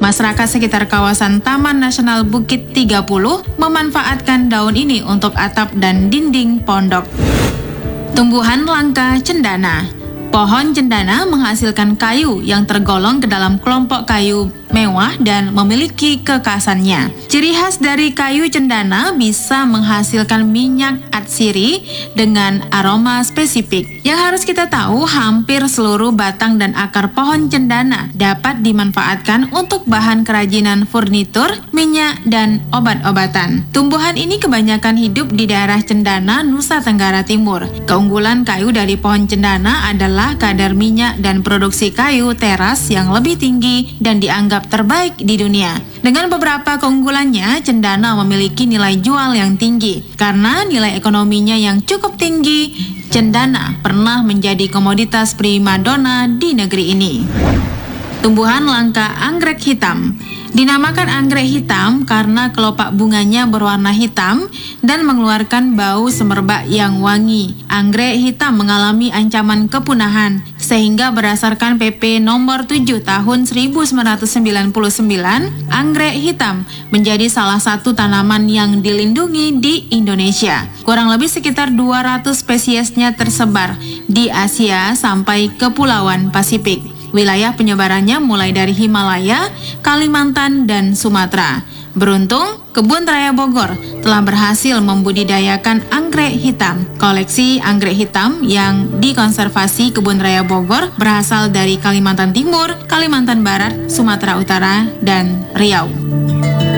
Masyarakat sekitar kawasan Taman Nasional Bukit 30 memanfaatkan daun ini untuk atap dan dinding pondok. Tumbuhan langka cendana. Pohon cendana menghasilkan kayu yang tergolong ke dalam kelompok kayu mewah dan memiliki kekhasannya. Ciri khas dari kayu cendana bisa menghasilkan minyak atsiri dengan aroma spesifik. Yang harus kita tahu, hampir seluruh batang dan akar pohon cendana dapat dimanfaatkan untuk bahan kerajinan furnitur, minyak, dan obat-obatan. Tumbuhan ini kebanyakan hidup di daerah Cendana, Nusa Tenggara Timur. Keunggulan kayu dari pohon cendana adalah kadar minyak dan produksi kayu teras yang lebih tinggi dan dianggap terbaik di dunia. Dengan beberapa keunggulannya, cendana memiliki nilai jual yang tinggi. Karena nilai ekonominya yang cukup tinggi, cendana pernah menjadi komoditas primadona di negeri ini. Tumbuhan langka anggrek hitam. Dinamakan anggrek hitam karena kelopak bunganya berwarna hitam dan mengeluarkan bau semerbak yang wangi. Anggrek hitam mengalami ancaman kepunahan, sehingga berdasarkan PP nomor 7 tahun 1999, anggrek hitam menjadi salah satu tanaman yang dilindungi di Indonesia. Kurang lebih sekitar 200 spesiesnya tersebar di Asia sampai Kepulauan Pasifik. Wilayah penyebarannya mulai dari Himalaya, Kalimantan, dan Sumatera. Beruntung, Kebun Raya Bogor telah berhasil membudidayakan anggrek hitam. Koleksi anggrek hitam yang dikonservasi Kebun Raya Bogor berasal dari Kalimantan Timur, Kalimantan Barat, Sumatera Utara, dan Riau.